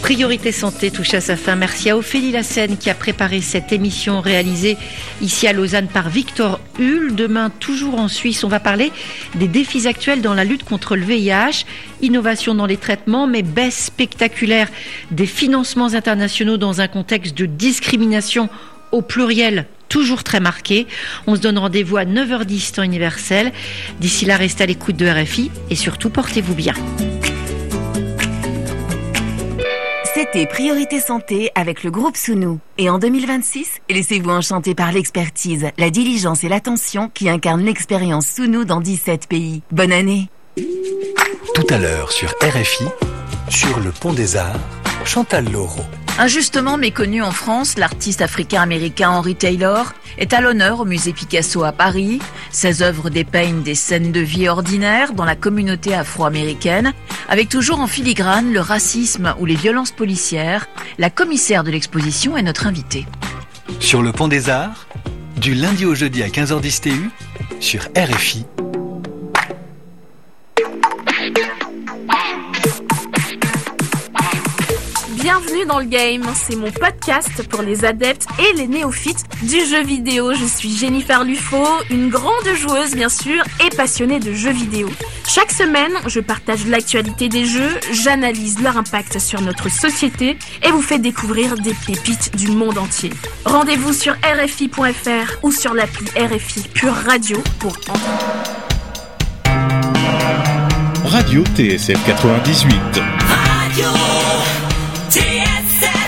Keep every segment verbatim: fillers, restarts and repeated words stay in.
Priorité Santé touche à sa fin. Merci à Ophélie Lassène qui a préparé cette émission réalisée ici à Lausanne par Victor Hull. Demain, toujours en Suisse, on va parler des défis actuels dans la lutte contre le V I H, innovation dans les traitements, mais baisse spectaculaire des financements internationaux dans un contexte de discrimination au pluriel toujours très marqué. On se donne rendez-vous à neuf heures dix temps universel. D'ici là, restez à l'écoute de R F I et surtout, portez-vous bien. C'était Priorité Santé avec le groupe Sounou. Et en deux mille vingt-six, laissez-vous enchanter par l'expertise, la diligence et l'attention qui incarnent l'expérience Sounou dans dix-sept pays. Bonne année. Tout à l'heure sur R F I, sur le Pont des Arts, Chantal Laureau. Injustement méconnu en France, l'artiste africain-américain Henry Taylor est à l'honneur au musée Picasso à Paris. Ses œuvres dépeignent des scènes de vie ordinaires dans la communauté afro-américaine, avec toujours en filigrane le racisme ou les violences policières. La commissaire de l'exposition est notre invitée. Sur le Pont des Arts, du lundi au jeudi à quinze heures dix T U, sur R F I. Bienvenue dans le game, c'est mon podcast pour les adeptes et les néophytes du jeu vidéo. Je suis Jennifer Lufo, une grande joueuse bien sûr et passionnée de jeux vidéo. Chaque semaine, je partage l'actualité des jeux, j'analyse leur impact sur notre société et vous fais découvrir des pépites du monde entier. Rendez-vous sur R F I point F R ou sur l'appli R F I Pure Radio pour entendre. Radio T S F quatre-vingt-dix-huit. Radio T S F.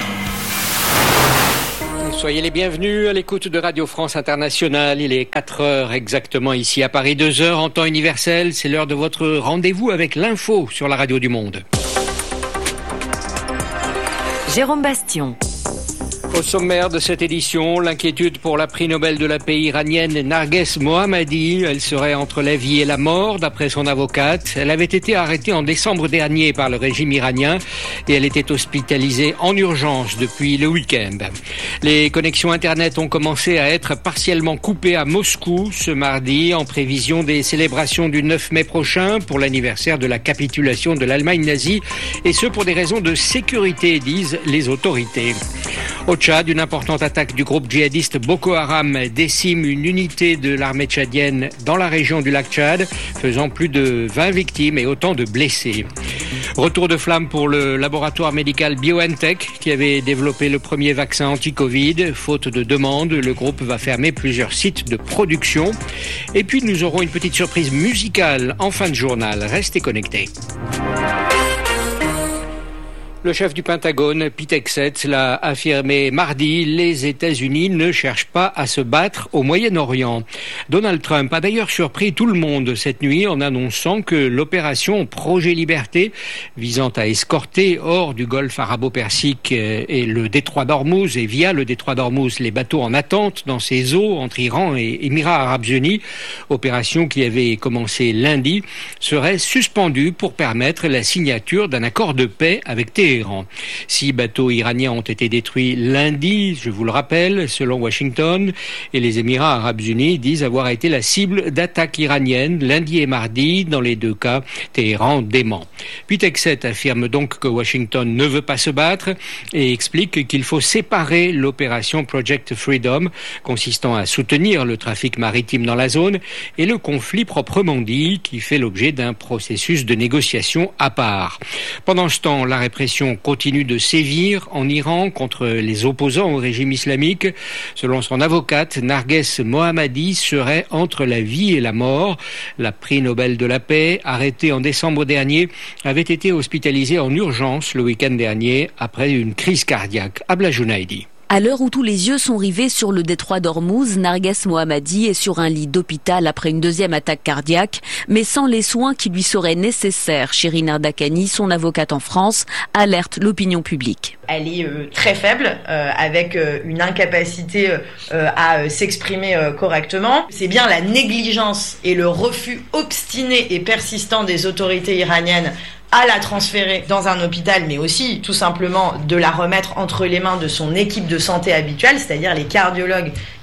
Soyez les bienvenus à l'écoute de Radio France Internationale. Il est quatre heures exactement ici à Paris, deux heures en temps universel. C'est l'heure de votre rendez-vous avec l'info sur la radio du monde. Jérôme Bastion. Au sommaire de cette édition, l'inquiétude pour la prix Nobel de la paix iranienne Narges Mohammadi. Elle serait entre la vie et la mort, d'après son avocate. Elle avait été arrêtée en décembre dernier par le régime iranien et elle était hospitalisée en urgence depuis le week-end. Les connexions Internet ont commencé à être partiellement coupées à Moscou ce mardi en prévision des célébrations du neuf mai prochain pour l'anniversaire de la capitulation de l'Allemagne nazie et ce pour des raisons de sécurité, disent les autorités. Au Tchad, une importante attaque du groupe djihadiste Boko Haram décime une unité de l'armée tchadienne dans la région du lac Tchad, faisant plus de vingt victimes et autant de blessés. Retour de flamme pour le laboratoire médical BioNTech qui avait développé le premier vaccin anti-Covid. Faute de demande, le groupe va fermer plusieurs sites de production. Et puis nous aurons une petite surprise musicale en fin de journal. Restez connectés. Le chef du Pentagone, Pete Hegseth, l'a affirmé mardi, les États-Unis ne cherchent pas à se battre au Moyen-Orient. Donald Trump a d'ailleurs surpris tout le monde cette nuit en annonçant que l'opération Projet Liberté, visant à escorter hors du golfe arabo-persique et le détroit d'Ormuz, et via le détroit d'Ormuz, les bateaux en attente dans ces eaux entre Iran et Émirats arabes unis, opération qui avait commencé lundi, serait suspendue pour permettre la signature d'un accord de paix avec Téhéran. Six bateaux iraniens ont été détruits lundi, je vous le rappelle, selon Washington, et les Émirats arabes unis disent avoir été la cible d'attaques iraniennes lundi et mardi. Dans les deux cas, Téhéran dément. Pete Hegseth affirme donc que Washington ne veut pas se battre et explique qu'il faut séparer l'opération Project Freedom, consistant à soutenir le trafic maritime dans la zone, et le conflit proprement dit, qui fait l'objet d'un processus de négociation à part. Pendant ce temps, la répression continue de sévir en Iran contre les opposants au régime islamique. Selon son avocate, Narges Mohammadi serait entre la vie et la mort. La prix Nobel de la paix, arrêtée en décembre dernier, avait été hospitalisée en urgence le week-end dernier après une crise cardiaque. Abla Jounaidi. À l'heure où tous les yeux sont rivés sur le détroit d'Ormuz, Narges Mohammadi est sur un lit d'hôpital après une deuxième attaque cardiaque, mais sans les soins qui lui seraient nécessaires. Shirin Ardakani, son avocate en France, alerte l'opinion publique. Elle est euh, très faible, euh, avec euh, une incapacité euh, à euh, s'exprimer euh, correctement. C'est bien la négligence et le refus obstiné et persistant des autorités iraniennes à la transférer dans un hôpital, mais aussi tout simplement de la remettre entre les mains de son équipe de santé habituelle, c'est-à-dire les cardiologues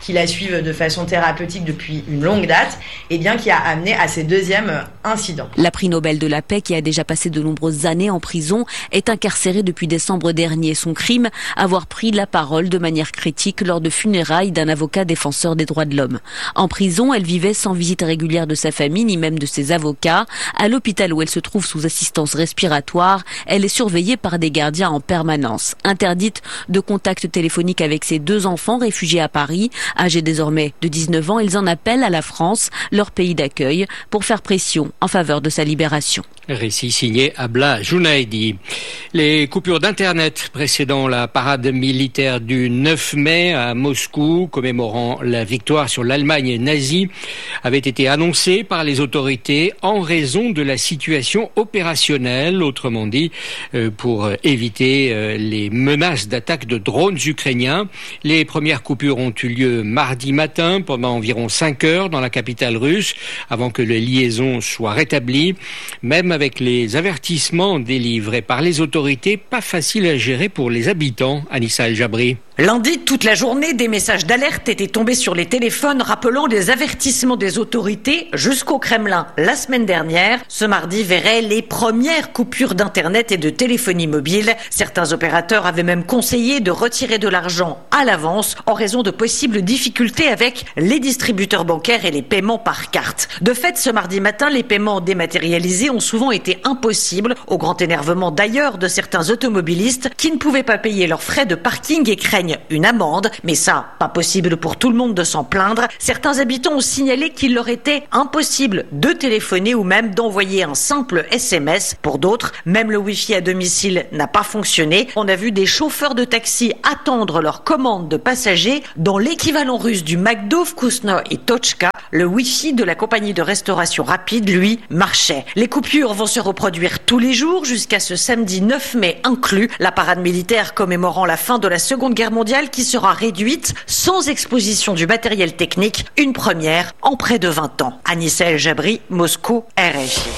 qui la suivent de façon thérapeutique depuis une longue date, et bien qui a amené à ces deuxièmes incidents. La prix Nobel de la paix, qui a déjà passé de nombreuses années en prison, est incarcérée depuis décembre dernier. Son crime, avoir pris la parole de manière critique lors de funérailles d'un avocat défenseur des droits de l'homme. En prison, elle vivait sans visite régulière de sa famille, ni même de ses avocats. À l'hôpital où elle se trouve sous assistance respiratoire, elle est surveillée par des gardiens en permanence. Interdite de contact téléphonique avec ses deux enfants réfugiés à Paris. Âgés désormais de dix-neuf ans, ils en appellent à la France, leur pays d'accueil, pour faire pression en faveur de sa libération. Récit signé Abla Jounaidi. Les coupures d'Internet précédant la parade militaire du neuf mai à Moscou, commémorant la victoire sur l'Allemagne nazie, avaient été annoncées par les autorités en raison de la situation opérationnelle, autrement dit, pour éviter les menaces d'attaque de drones ukrainiens. Les premières coupures ont eu lieu mardi matin pendant environ cinq heures dans la capitale russe, avant que les liaisons soient rétablies. Même avec les avertissements délivrés par les autorités, pas facile à gérer pour les habitants. Anissa El Jabri. Lundi, toute la journée, des messages d'alerte étaient tombés sur les téléphones rappelant les avertissements des autorités jusqu'au Kremlin. La semaine dernière, ce mardi verrait les premières coupures d'Internet et de téléphonie mobile. Certains opérateurs avaient même conseillé de retirer de l'argent à l'avance en raison de possibles difficultés avec les distributeurs bancaires et les paiements par carte. De fait, ce mardi matin, les paiements dématérialisés ont souvent été impossibles, au grand énervement d'ailleurs de certains automobilistes qui ne pouvaient pas payer leurs frais de parking et craignent une amende, mais ça, pas possible pour tout le monde de s'en plaindre. Certains habitants ont signalé qu'il leur était impossible de téléphoner ou même d'envoyer un simple S M S. Pour d'autres, même le Wi-Fi à domicile n'a pas fonctionné. On a vu des chauffeurs de taxi attendre leur commande de passagers dans l'équivalent russe du McDo, Vkusno et Tochka. Le Wi-Fi de la compagnie de restauration rapide, lui, marchait. Les coupures vont se reproduire tous les jours jusqu'à ce samedi neuf mai inclus. La parade militaire commémorant la fin de la Seconde Guerre mondiale qui sera réduite sans exposition du matériel technique, une première en près de vingt ans. Anissa El Jabri, Moscou, R F I.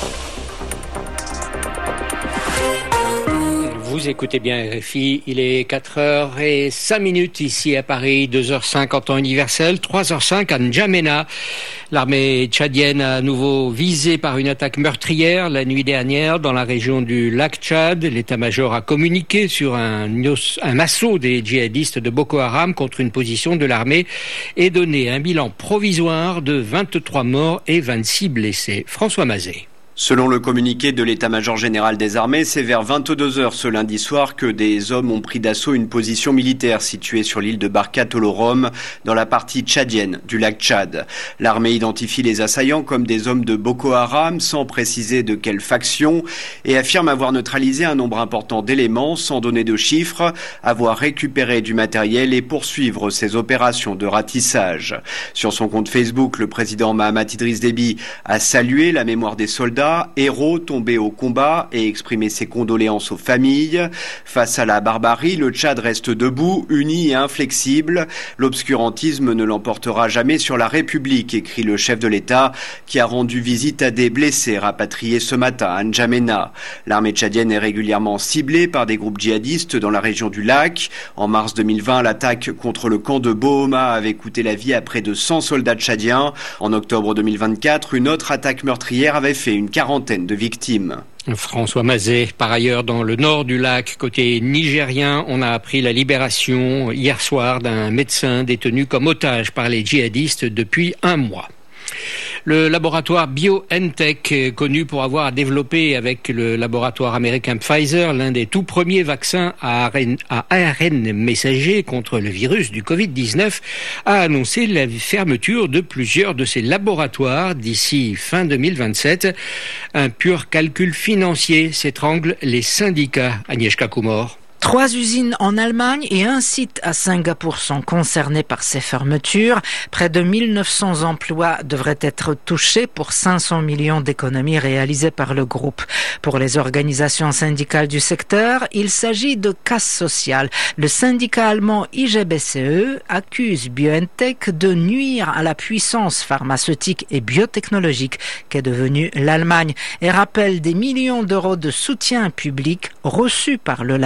Vous écoutez bien R F I, il est quatre heures cinq minutes ici à Paris, deux heures cinq en temps universel, trois heures cinq à N'Djamena. L'armée tchadienne a à nouveau visé par une attaque meurtrière la nuit dernière dans la région du lac Tchad. L'état-major a communiqué sur un, un assaut des djihadistes de Boko Haram contre une position de l'armée et donné un bilan provisoire de vingt-trois morts et vingt-six blessés. François Mazet. Selon le communiqué de l'état-major général des armées, c'est vers vingt-deux heures ce lundi soir que des hommes ont pris d'assaut une position militaire située sur l'île de Barka Tolorom, dans la partie tchadienne du lac Tchad. L'armée identifie les assaillants comme des hommes de Boko Haram, sans préciser de quelle faction, et affirme avoir neutralisé un nombre important d'éléments, sans donner de chiffres, avoir récupéré du matériel et poursuivre ses opérations de ratissage. Sur son compte Facebook, le président Mahamat Idriss Déby a salué la mémoire des soldats, héros tombés au combat, et exprimer ses condoléances aux familles. Face à la barbarie, le Tchad reste debout, uni et inflexible. L'obscurantisme ne l'emportera jamais sur la République, écrit le chef de l'État, qui a rendu visite à des blessés rapatriés ce matin à N'Djamena. L'armée tchadienne est régulièrement ciblée par des groupes djihadistes dans la région du lac. En mars deux mille vingt, l'attaque contre le camp de Bohoma avait coûté la vie à près de cent soldats tchadiens. En octobre deux mille vingt-quatre, une autre attaque meurtrière avait fait une quarantaine de victimes. François Mazet. Par ailleurs, dans le nord du lac, côté nigérien, on a appris la libération hier soir d'un médecin détenu comme otage par les djihadistes depuis un mois. Le laboratoire BioNTech, connu pour avoir développé avec le laboratoire américain Pfizer l'un des tout premiers vaccins à A R N messager contre le virus du covid dix-neuf, a annoncé la fermeture de plusieurs de ses laboratoires d'ici fin deux mille vingt-sept. Un pur calcul financier s'étrangle les syndicats. Agnieszka Kumor. Trois usines en Allemagne et un site à Singapour sont concernés par ces fermetures. Près de mille neuf cents emplois devraient être touchés pour cinq cents millions d'économies réalisées par le groupe. Pour les organisations syndicales du secteur, il s'agit de casse sociale. Le syndicat allemand I G B C E accuse BioNTech de nuire à la puissance pharmaceutique et biotechnologique qu'est devenue l'Allemagne et rappelle des millions d'euros de soutien public reçus par le laboratoire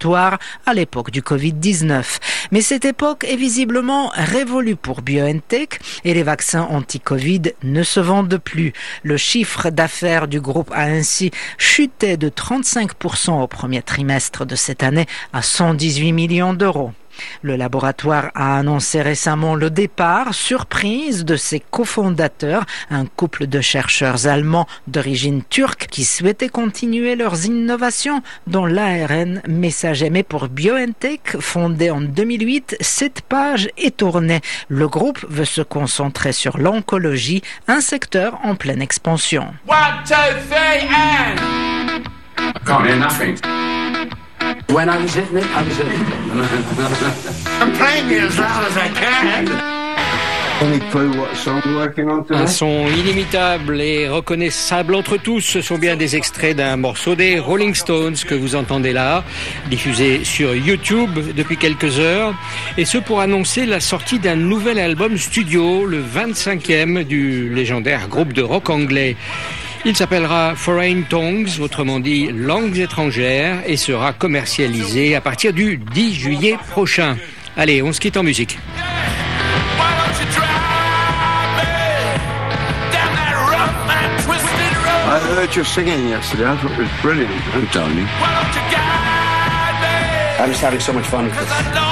laboratoire à l'époque du covid dix-neuf. Mais cette époque est visiblement révolue pour BioNTech et les vaccins anti-Covid ne se vendent plus. Le chiffre d'affaires du groupe a ainsi chuté de trente-cinq pour cent au premier trimestre de cette année à cent dix-huit millions d'euros. Le laboratoire a annoncé récemment le départ, surprise, de ses cofondateurs, un couple de chercheurs allemands d'origine turque qui souhaitaient continuer leurs innovations dans l'A R N messager. Mais pour BioNTech, fondé en deux mille huit, cette page est tournée. Le groupe veut se concentrer sur l'oncologie, un secteur en pleine expansion. One, two, three, and... I can't hear nothing. When I was hitting it, I was hitting it. I'm playing it as loud as I can. Any clue what song we're working on today? Un son inimitable et reconnaissable entre tous. Ce sont bien des extraits d'un morceau des Rolling Stones que vous entendez là, diffusé sur YouTube depuis quelques heures. Et ce pour annoncer la sortie d'un nouvel album studio, le vingt-cinquième du légendaire groupe de rock anglais. Il s'appellera Foreign Tongues, autrement dit langues étrangères, et sera commercialisé à partir du dix juillet prochain. Allez, on se quitte en musique. I heard you singing yesterday. I thought it was brilliant. I'm telling you. I'm just having so much fun with this.